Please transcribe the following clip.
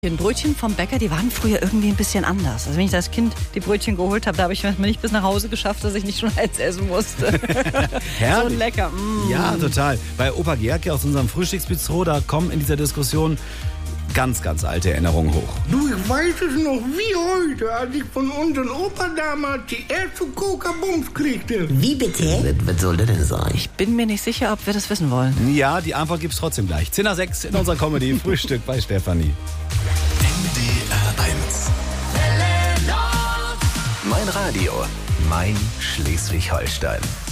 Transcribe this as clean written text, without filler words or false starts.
Die Brötchen vom Bäcker, die waren früher irgendwie ein bisschen anders. Also wenn ich als Kind die Brötchen geholt habe, da habe ich manchmal nicht bis nach Hause geschafft, dass ich nicht schon eins essen musste. So lecker. Ja, total. Bei Opa Gerke aus unserem Frühstücksbistro, da kommen in dieser Diskussion ganz, ganz alte Erinnerungen hoch. Du, ich weiß es noch wie heute, als ich von unserem Opa damals die erste Coca-Bums kriegte. Wie bitte? Was soll das denn sein? Ich bin mir nicht sicher, ob wir das wissen wollen. Ja, die Antwort gibt's trotzdem gleich. 10:06 in unserer Comedy Frühstück bei Stefanie. NDR 1. Mein Radio, mein Schleswig-Holstein.